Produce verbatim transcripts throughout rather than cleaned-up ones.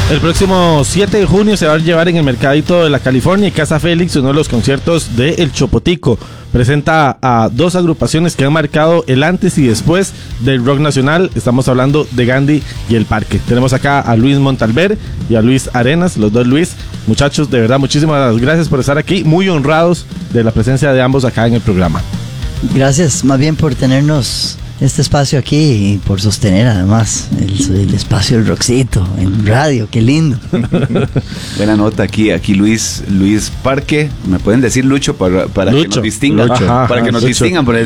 El próximo siete de junio se va a llevar en el Mercadito de la California y Casa Félix uno de los conciertos de El Chopotico. Presenta a dos agrupaciones que han marcado el antes y después del rock nacional. Estamos hablando de Gandhi y El Parque. Tenemos acá a Luis Montalver y a Luis Arenas, los dos Luis. Muchachos, de verdad, muchísimas gracias por estar aquí. Muy honrados de la presencia de ambos acá en el programa. Gracias más bien por tenernos este espacio aquí y por sostener además el, el espacio del rockcito en radio, qué lindo. Buena nota aquí, aquí Luis Luis Parque, me pueden decir Lucho para, para Lucho, que nos distingan, Lucho, para ajá, que nos Lucho. distingan por el,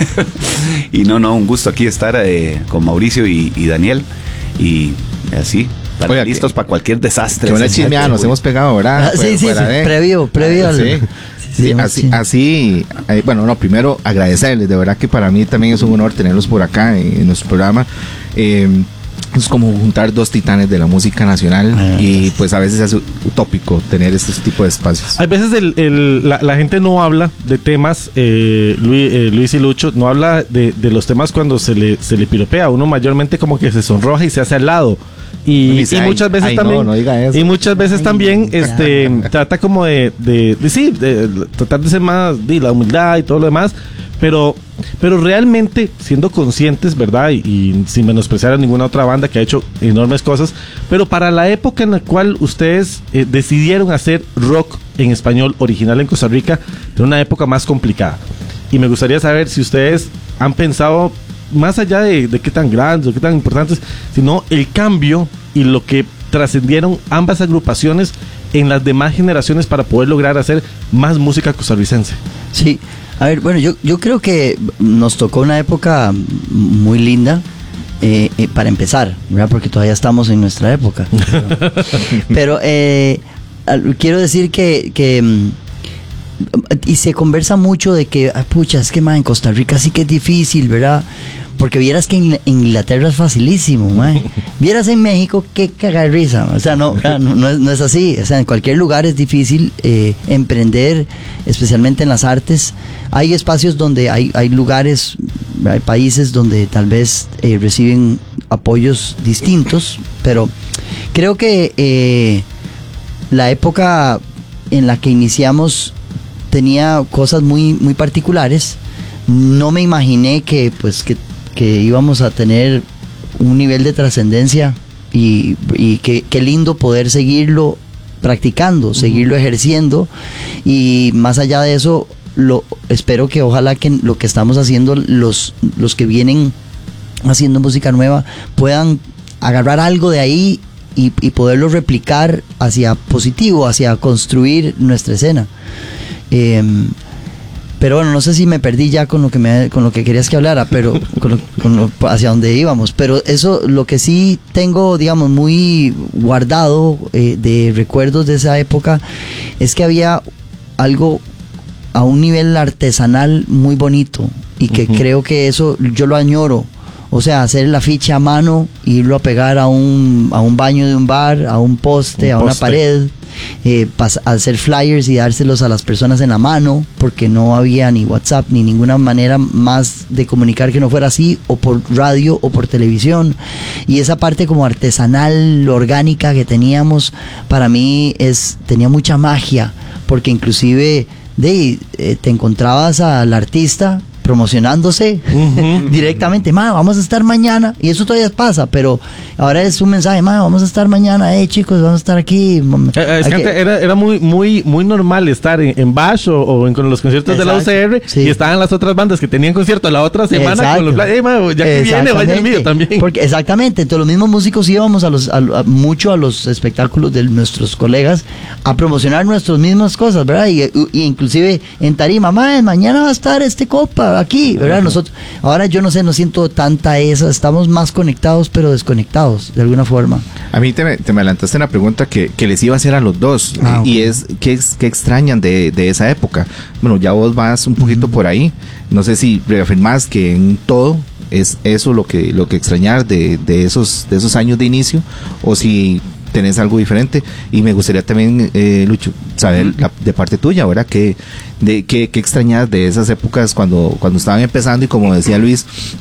y no, no, un gusto aquí estar eh, con Mauricio y, y Daniel y así. Para Oiga, listos que, para cualquier desastre. Que una chismeada nos hemos pegado, ¿verdad? Ah, sí, sí, sí, de... previo, previo ah, al... sí. Sí, Sí, sí, así, sí. así eh, bueno, no, primero agradecerles, de verdad que para mí también es un honor tenerlos por acá en, en nuestro programa. Eh, es como juntar dos titanes de la música nacional Ah, y pues a veces es utópico tener este tipo de espacios. Hay veces el, el, la, la gente no habla de temas, eh, Luis, eh, Luis y Lucho, no habla de, de los temas cuando se le, se le piropea. Uno mayormente como que se sonroja y se hace al lado. Y, Dice, y ay, muchas veces ay, también no, no diga eso. y muchas veces Ay, también ya. este trata como de, de, de sí de, de tratar de ser más de la humildad y todo lo demás, pero pero realmente siendo conscientes, verdad, y, y sin menospreciar a ninguna otra banda que ha hecho enormes cosas, pero para la época en la cual ustedes eh, decidieron hacer rock en español original en Costa Rica, era una época más complicada, y me gustaría saber si ustedes han pensado más allá de, de qué tan grandes o qué tan importantes, sino el cambio y lo que trascendieron ambas agrupaciones en las demás generaciones para poder lograr hacer más música costarricense. Sí, a ver, bueno, yo, yo creo que nos tocó una época muy linda, eh, eh, para empezar, ¿verdad? Porque todavía estamos en nuestra época. Pero eh, al- quiero decir que... que mm, y se conversa mucho de que, ah, pucha, es que ma, en Costa Rica sí que es difícil, ¿verdad? Porque vieras que en Inglaterra es facilísimo, ma. Vieras en México, qué caga de risa. O sea, no, no, no, es, no es así. O sea, en cualquier lugar es difícil eh, emprender, especialmente en las artes. Hay espacios donde hay, hay lugares, hay países donde tal vez eh, reciben apoyos distintos, pero creo que eh, la época en la que iniciamos tenía cosas muy muy particulares. No me imaginé que pues que, que íbamos a tener un nivel de trascendencia y, y que qué lindo poder seguirlo practicando, seguirlo ejerciendo, y más allá de eso lo espero que ojalá que lo que estamos haciendo los los que vienen haciendo música nueva puedan agarrar algo de ahí y, y poderlo replicar hacia positivo, hacia construir nuestra escena. Eh, pero bueno, no sé si me perdí ya con lo que me con lo que querías que hablara, pero con lo, con lo, hacia dónde íbamos. Pero eso, lo que sí tengo, digamos, muy guardado eh, de recuerdos de esa época es que había algo a un nivel artesanal muy bonito y que uh-huh. creo que eso yo lo añoro. O sea, hacer el afiche a mano, irlo a pegar a un, a un baño de un bar, a un poste, un a una poste. pared, eh, pas- hacer flyers y dárselos a las personas en la mano, porque no había ni WhatsApp ni ninguna manera más de comunicar que no fuera así, o por radio o por televisión. Y esa parte como artesanal, orgánica que teníamos, para mí es tenía mucha magia, porque inclusive de, eh, te encontrabas al artista promocionándose uh-huh. directamente, ma, vamos a estar mañana, y eso todavía pasa, pero ahora es un mensaje, ma, vamos a estar mañana, eh chicos, vamos a estar aquí. Eh, es que que... Era, era muy muy muy normal estar en, en Bash o, o en con los conciertos Exacto. de la U C R, sí. y estaban las otras bandas que tenían concierto la otra semana Exacto. con los eh, ma, ya que viene, vaya el mío también. Porque, exactamente, entonces los mismos músicos íbamos a los a, a, mucho a los espectáculos de nuestros colegas a promocionar nuestras mismas cosas, ¿verdad? Y, y inclusive en tarima, ma, mañana va a estar este copa aquí, ¿verdad? Uh-huh. Nosotros, ahora yo no sé, no siento tanta esa, estamos más conectados pero desconectados, de alguna forma. A mí te me, te me adelantaste una pregunta que, que les iba a hacer a los dos, ah, y okay. es, ¿qué, qué extrañan de, de esa época? Bueno, ya vos vas un poquito uh-huh. por ahí, no sé si reafirmás que en todo es eso lo que, lo que extrañar de, de, esos, de esos años de inicio, o si tenés algo diferente. Y me gustaría también, eh, Lucho, saber la, de parte tuya, ¿verdad? ¿Qué, de, qué, qué extrañas de esas épocas cuando, cuando estaban empezando? Y como decía Luis,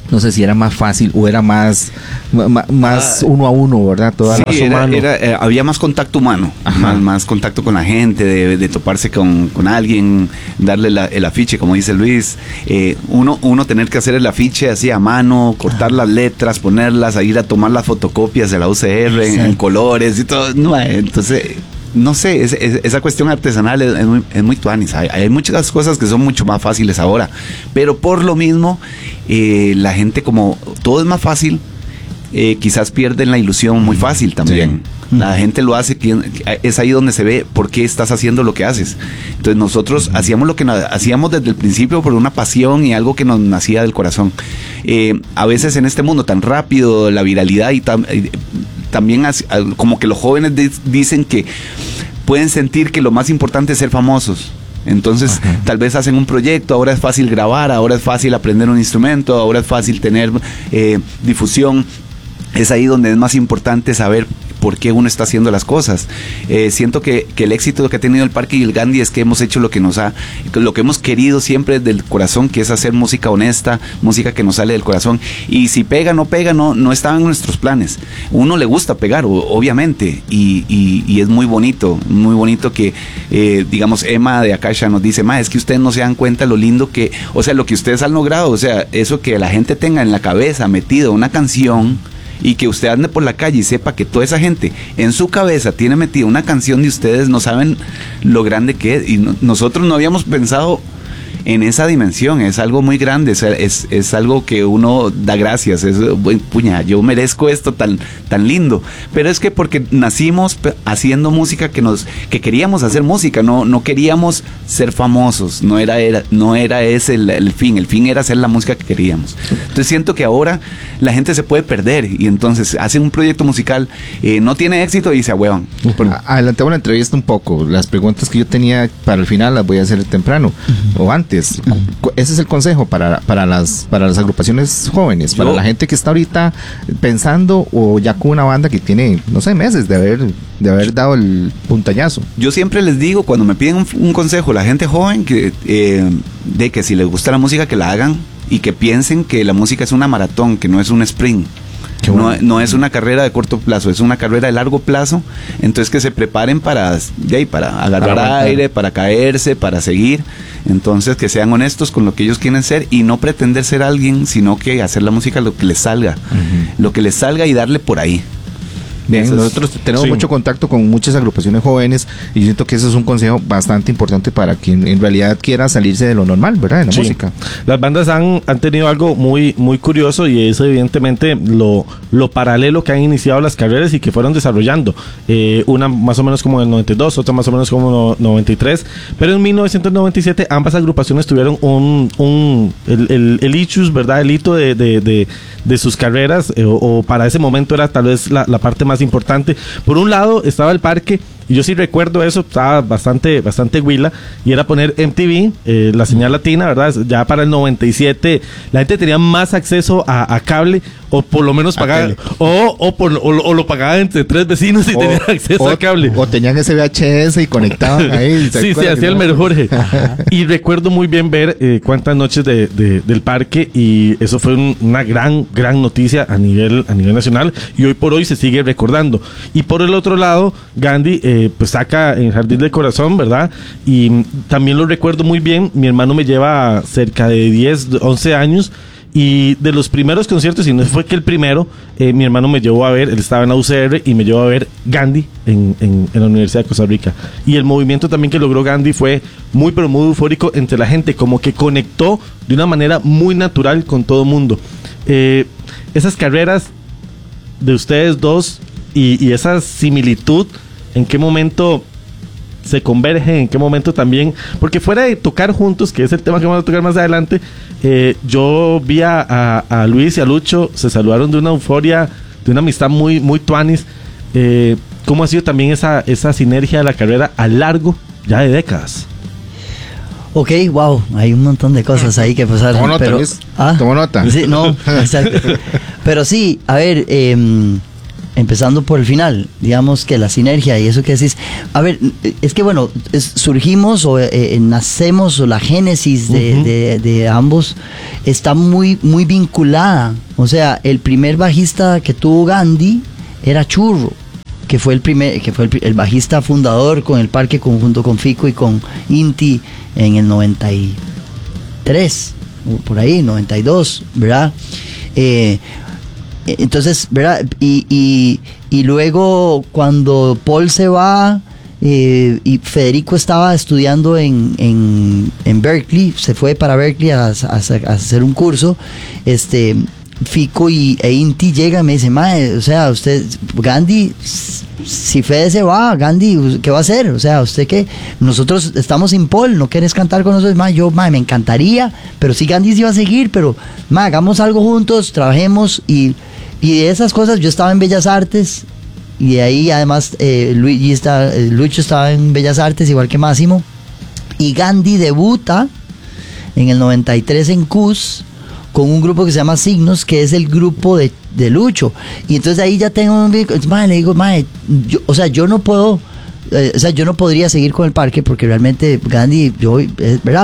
no sé si era más fácil o era más, más, más uh, uno a uno, ¿verdad? Toda sí, la era, era, eh, había más contacto humano, más, más contacto con la gente, de, de toparse con, con alguien, darle la, el afiche, como dice Luis. Eh, uno, uno tener que hacer el afiche así a mano, cortar las letras, ponerlas, a ir a tomar las fotocopias de la U C R en, en colores y todo. No, entonces... No sé, es, es, esa cuestión artesanal es, es muy, es muy tuanis. Hay, hay muchas cosas que son mucho más fáciles ahora, pero por lo mismo, eh, la gente, como todo es más fácil, eh, quizás pierden la ilusión muy fácil también. Sí. La gente lo hace, es ahí donde se ve por qué estás haciendo lo que haces. Entonces nosotros uh-huh. hacíamos lo que hacíamos desde el principio por una pasión y algo que nos nacía del corazón. Eh, a veces en este mundo tan rápido, la viralidad y tan... Eh, también como que los jóvenes dicen que pueden sentir que lo más importante es ser famosos. Entonces, ajá, tal vez hacen un proyecto, ahora es fácil grabar, ahora es fácil aprender un instrumento, ahora es fácil tener eh, difusión. Es ahí donde es más importante saber por qué uno está haciendo las cosas. Eh, siento que, que el éxito que ha tenido el Parque y el Gandhi es que hemos hecho lo que nos ha, lo que hemos querido siempre del corazón, que es hacer música honesta, música que nos sale del corazón. Y si pega, no pega, no, no estaba en nuestros planes. Uno le gusta pegar, obviamente, y, y, y es muy bonito, muy bonito que, eh, digamos, Emma de Akasha nos dice, ma, es que ustedes no se dan cuenta lo lindo que, o sea, lo que ustedes han logrado, o sea, eso que la gente tenga en la cabeza metido una canción, y que usted ande por la calle y sepa que toda esa gente en su cabeza tiene metida una canción de ustedes, no saben lo grande que es. Y no, nosotros no habíamos pensado en esa dimensión, es algo muy grande, es, es, es algo que uno da gracias, es, puña, yo merezco esto tan, tan lindo, pero es que porque nacimos haciendo música que nos, que queríamos hacer música, no, no queríamos ser famosos, no era, era, no era ese el, el fin, el fin era hacer la música que queríamos. Entonces siento que ahora la gente se puede perder y entonces hacen un proyecto musical, eh, no tiene éxito y se ahuevan. Adelantemos la entrevista un poco, las preguntas que yo tenía para el final las voy a hacer temprano, uh-huh, o antes. Ese es el consejo para, para, las, para las agrupaciones jóvenes, para Yo, la gente que está ahorita pensando o ya con una banda que tiene, no sé, meses de haber, de haber dado el puntallazo. Yo siempre les digo, cuando me piden un, un consejo, la gente joven, que, eh, de que si les gusta la música, que la hagan y que piensen que la música es una maratón, que no es un sprint. No, no es una carrera de corto plazo, es una carrera de largo plazo. Entonces que se preparen para, de, para agarrar para aire, para caerse, para seguir. Entonces que sean honestos con lo que ellos quieren ser y no pretender ser alguien, sino que hacer la música lo que les salga, uh-huh, lo que les salga y darle por ahí. Bien, eso nosotros es, tenemos sí. mucho contacto con muchas agrupaciones jóvenes y yo siento que eso es un consejo bastante importante para quien en realidad quiera salirse de lo normal, ¿verdad? De la sí. música. Las bandas han, han tenido algo muy, muy curioso y es evidentemente lo, lo paralelo que han iniciado las carreras y que fueron desarrollando. Eh, una más o menos como en el noventa y dos, otra más o menos como en el noventa y tres, pero en mil novecientos noventa y siete ambas agrupaciones tuvieron un, un el, el, el ichus, ¿verdad? El hito de, de, de, de sus carreras, eh, o, o para ese momento era tal vez la, la parte más importante. Por un lado estaba el Parque y yo sí recuerdo eso, estaba bastante bastante huila y era poner M T V, eh, la señal latina, ¿verdad? Ya para el noventa y siete la gente tenía más acceso a, a cable o por lo menos pagaba o, o, por, o, o lo pagaban entre tres vecinos y o, tenían acceso o, a cable o tenían ese V H S y conectaban ahí. Sí, sí, hacía el Merjorge. Y recuerdo muy bien ver eh, cuántas noches de, de, del Parque y eso fue un, una gran gran noticia a nivel a nivel nacional y hoy por hoy se sigue recordando. Y por el otro lado Gandhi eh, pues saca en Jardín del Corazón, ¿verdad? Y mm, también lo recuerdo muy bien, mi hermano me lleva cerca de diez, once años y de los primeros conciertos, y no fue que el primero, eh, mi hermano me llevó a ver, él estaba en la U C R y me llevó a ver Gandhi en, en, en la Universidad de Costa Rica. Y el movimiento también que logró Gandhi fue muy pero muy eufórico entre la gente, como que conectó de una manera muy natural con todo el mundo. Eh, esas carreras de ustedes dos y, y esa similitud, ¿en qué momento se convergen? ¿En qué momento también? Porque fuera de tocar juntos, que es el tema que vamos a tocar más adelante, eh, yo vi a, a, a Luis y a Lucho, se saludaron de una euforia, de una amistad muy, muy tuanis. Eh, ¿Cómo ha sido también esa, esa sinergia de la carrera a largo ya de décadas? Ok, wow, hay un montón de cosas ahí que pasar. ¿Tomo nota, pero, Luis? ¿ah? ¿Tomo nota? Sí, no, exacto. Pero sí, a ver, eh, empezando por el final, digamos que la sinergia y eso que decís, a ver, es que bueno, es, surgimos o eh, nacemos o la génesis de, uh-huh. de, de ambos está muy, muy vinculada, o sea, el primer bajista que tuvo Gandhi era Churro, que fue el primer, que fue el, el bajista fundador con el Parque conjunto con Fico y con Inti en el noventa y tres, por ahí, noventa y dos, ¿verdad? Eh, Entonces, ¿verdad? Y, y, y luego cuando Paul se va eh, y Federico estaba estudiando en, en, en Berkeley, se fue para Berkeley a, a, a hacer un curso, este, Fico y, e Inti llegan y me dicen, mae, o sea, usted, Gandhi, si Fede se va, Gandhi, ¿qué va a hacer? O sea, usted qué, nosotros estamos sin Paul, no quieres cantar con nosotros, mae, yo, mae, me encantaría, pero sí Gandhi sí va a seguir, pero, mae, hagamos algo juntos, trabajemos y... Y de esas cosas, yo estaba en Bellas Artes y de ahí además eh, Luigi está, eh, Lucho estaba en Bellas Artes igual que Máximo, y Gandhi debuta en el noventa y tres en C U S con un grupo que se llama Signos, que es el grupo de, de Lucho, y entonces ahí ya tengo un mae, le digo, mae, yo, o sea, yo no puedo eh, o sea, yo no podría seguir con el Parque porque realmente Gandhi, yo, eh, ¿verdad?